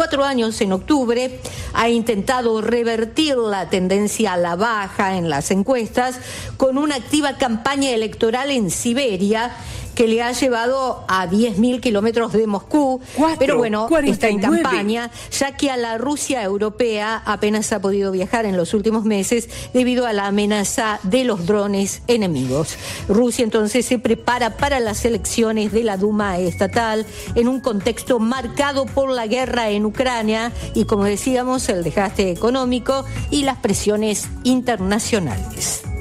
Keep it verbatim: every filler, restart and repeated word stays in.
cuatro años, en octubre, ha intentado revertir la tendencia a la baja en las encuestas con una activa campaña electoral en Siberia que le ha llevado a diez mil kilómetros de Moscú, Cuatro, pero bueno, cuarenta y está nueve. en campaña, ya que a la Rusia europea apenas ha podido viajar en los últimos meses debido a la amenaza de los drones enemigos. Rusia entonces se prepara para las elecciones de la Duma estatal en un contexto marcado por la guerra en Ucrania y, como decíamos, el desgaste económico y las presiones internacionales.